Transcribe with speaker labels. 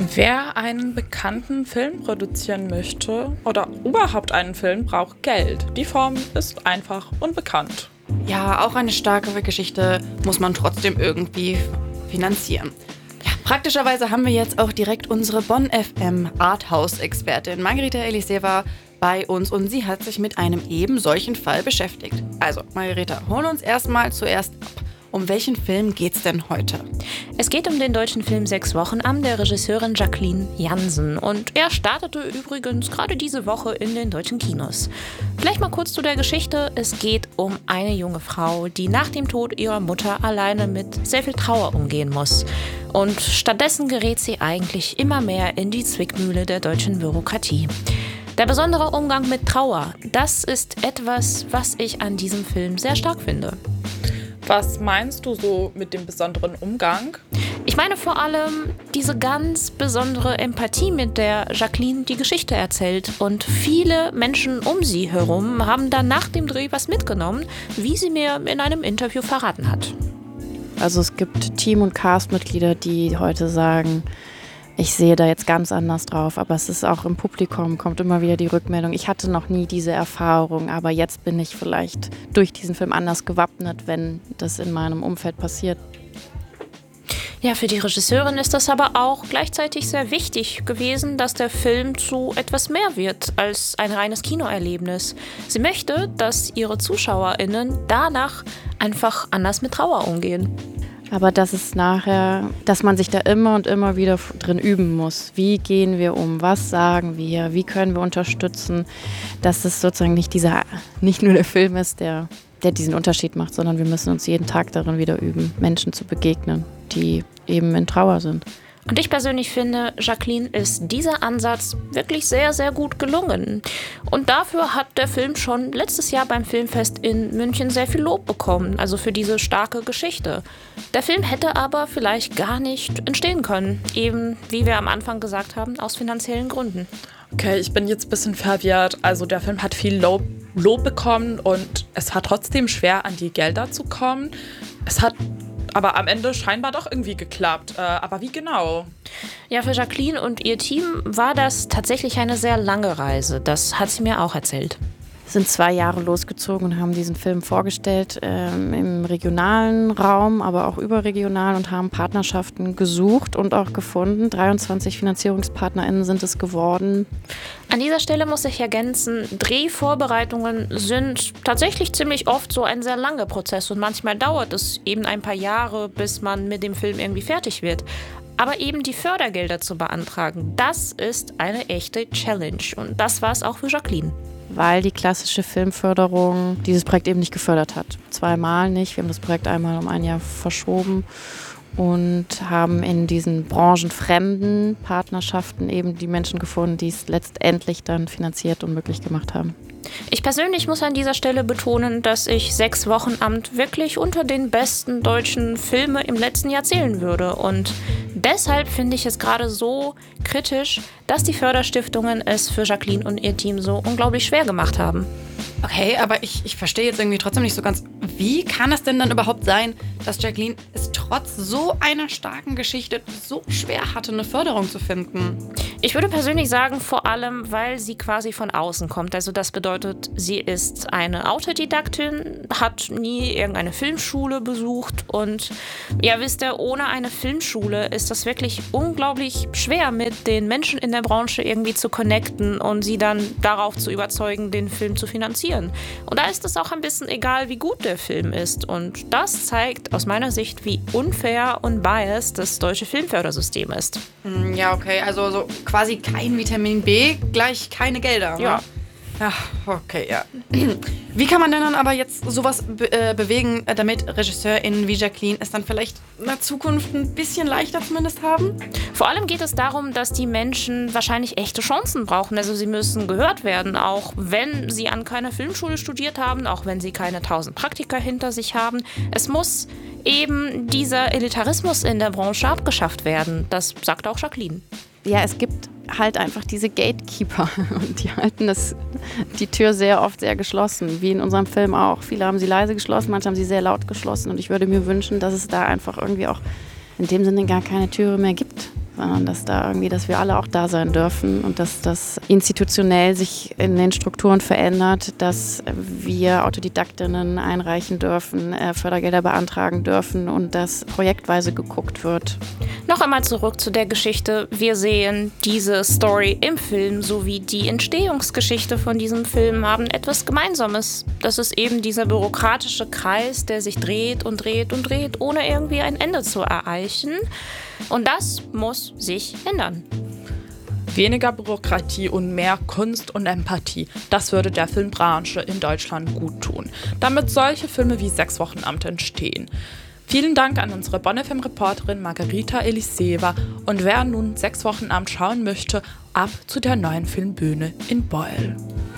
Speaker 1: Wer einen bekannten Film produzieren möchte oder überhaupt einen Film, braucht Geld. Die Form ist einfach und bekannt.
Speaker 2: Ja, auch eine starke Geschichte muss man trotzdem irgendwie finanzieren. Ja, praktischerweise haben wir jetzt auch direkt unsere Bonn FM Arthouse-Expertin Margarita Eliseva bei uns und sie hat sich mit einem eben solchen Fall beschäftigt. Also, Margarita, hol uns erstmal zuerst ab. Um welchen Film geht's denn heute?
Speaker 3: Es geht um den deutschen Film 6 Wochen an der Regisseurin Jacqueline Jansen. Und er startete übrigens gerade diese Woche in den deutschen Kinos. Vielleicht mal kurz zu der Geschichte. Es geht um eine junge Frau, die nach dem Tod ihrer Mutter alleine mit sehr viel Trauer umgehen muss. Und stattdessen gerät sie eigentlich immer mehr in die Zwickmühle der deutschen Bürokratie. Der besondere Umgang mit Trauer, das ist etwas, was ich an diesem Film sehr stark finde.
Speaker 1: Was meinst du so mit dem besonderen Umgang?
Speaker 3: Ich meine vor allem diese ganz besondere Empathie, mit der Jacqueline die Geschichte erzählt. Und viele Menschen um sie herum haben dann nach dem Dreh was mitgenommen, wie sie mir in einem Interview verraten hat.
Speaker 4: Also es gibt Team- und Castmitglieder, die heute sagen, ich sehe da jetzt ganz anders drauf, aber es ist auch im Publikum, kommt immer wieder die Rückmeldung, ich hatte noch nie diese Erfahrung, aber jetzt bin ich vielleicht durch diesen Film anders gewappnet, wenn das in meinem Umfeld passiert.
Speaker 3: Ja, für die Regisseurin ist das aber auch gleichzeitig sehr wichtig gewesen, dass der Film zu etwas mehr wird als ein reines Kinoerlebnis. Sie möchte, dass ihre ZuschauerInnen danach einfach anders mit Trauer umgehen.
Speaker 4: Aber das ist nachher, dass man sich da immer und immer wieder drin üben muss. Wie gehen wir um? Was sagen wir? Wie können wir unterstützen? Dass es sozusagen nicht nur der Film ist, der diesen Unterschied macht, sondern wir müssen uns jeden Tag darin wieder üben, Menschen zu begegnen, die eben in Trauer sind.
Speaker 3: Und ich persönlich finde, Jacqueline ist dieser Ansatz wirklich sehr, sehr gut gelungen. Und dafür hat der Film schon letztes Jahr beim Filmfest in München sehr viel Lob bekommen, also für diese starke Geschichte. Der Film hätte aber vielleicht gar nicht entstehen können, eben wie wir am Anfang gesagt haben, aus finanziellen Gründen.
Speaker 1: Okay, ich bin jetzt ein bisschen verwirrt. Also der Film hat viel Lob bekommen und es war trotzdem schwer, an die Gelder zu kommen. Es hat aber am Ende scheinbar doch irgendwie geklappt. Aber wie genau?
Speaker 3: Ja, für Jacqueline und ihr Team war das tatsächlich eine sehr lange Reise. Das hat sie mir auch erzählt.
Speaker 4: Sind 2 Jahre losgezogen und haben diesen Film vorgestellt im regionalen Raum, aber auch überregional und haben Partnerschaften gesucht und auch gefunden. 23 FinanzierungspartnerInnen sind es geworden.
Speaker 3: An dieser Stelle muss ich ergänzen, Drehvorbereitungen sind tatsächlich ziemlich oft so ein sehr langer Prozess und manchmal dauert es eben ein paar Jahre, bis man mit dem Film irgendwie fertig wird. Aber eben die Fördergelder zu beantragen, das ist eine echte Challenge und das war es auch für Jacqueline.
Speaker 4: Weil die klassische Filmförderung dieses Projekt eben nicht gefördert hat. 2-mal nicht. Wir haben das Projekt einmal um 1 Jahr verschoben und haben in diesen branchenfremden Partnerschaften eben die Menschen gefunden, die es letztendlich dann finanziert und möglich gemacht haben.
Speaker 3: Ich persönlich muss an dieser Stelle betonen, dass ich 6 Wochenamt wirklich unter den besten deutschen Filme im letzten Jahr zählen würde. Und deshalb finde ich es gerade so kritisch, dass die Förderstiftungen es für Jacqueline und ihr Team so unglaublich schwer gemacht haben.
Speaker 2: Okay, aber ich verstehe jetzt irgendwie trotzdem nicht so ganz, wie kann es denn dann überhaupt sein, dass Jacqueline es trotz so einer starken Geschichte so schwer hatte, eine Förderung zu finden?
Speaker 3: Ich würde persönlich sagen, vor allem, weil sie quasi von außen kommt. Also das bedeutet, sie ist eine Autodidaktin, hat nie irgendeine Filmschule besucht und ja, wisst ihr, ohne eine Filmschule ist das wirklich unglaublich schwer, mit den Menschen in der Branche irgendwie zu connecten und sie dann darauf zu überzeugen, den Film zu finanzieren. Und da ist es auch ein bisschen egal, wie gut der Film ist. Und das zeigt aus meiner Sicht, wie unfair und biased das deutsche Filmfördersystem ist.
Speaker 2: Ja, okay, also so quasi kein Vitamin B, gleich keine Gelder. Ne?
Speaker 3: Ja.
Speaker 2: Ja, okay, ja. Wie kann man denn dann aber jetzt sowas bewegen, damit RegisseurInnen wie Jacqueline es dann vielleicht in der Zukunft ein bisschen leichter zumindest haben?
Speaker 3: Vor allem geht es darum, dass die Menschen wahrscheinlich echte Chancen brauchen. Also sie müssen gehört werden, auch wenn sie an keiner Filmschule studiert haben, auch wenn sie keine 1000 Praktika hinter sich haben. Es muss eben dieser Elitarismus in der Branche abgeschafft werden. Das sagt auch Jacqueline.
Speaker 4: Ja, es gibt halt einfach diese Gatekeeper und die halten die Tür sehr oft sehr geschlossen, wie in unserem Film auch. Viele haben sie leise geschlossen, manche haben sie sehr laut geschlossen und ich würde mir wünschen, dass es da einfach irgendwie auch in dem Sinne gar keine Türe mehr gibt, sondern dass wir alle auch da sein dürfen und dass das institutionell sich in den Strukturen verändert, dass wir Autodidaktinnen einreichen dürfen, Fördergelder beantragen dürfen und dass projektweise geguckt wird.
Speaker 3: Noch einmal zurück zu der Geschichte. Wir sehen diese Story im Film sowie die Entstehungsgeschichte von diesem Film haben etwas Gemeinsames. Das ist eben dieser bürokratische Kreis, der sich dreht und dreht und dreht, ohne irgendwie ein Ende zu erreichen. Und das muss sich ändern.
Speaker 1: Weniger Bürokratie und mehr Kunst und Empathie, das würde der Filmbranche in Deutschland gut tun, damit solche Filme wie 6 Wochenamt entstehen. Vielen Dank an unsere Bonn FM-Reporterin Margarita Eliseva und wer nun 6 Wochenamt schauen möchte, ab zu der neuen Filmbühne in Beuel.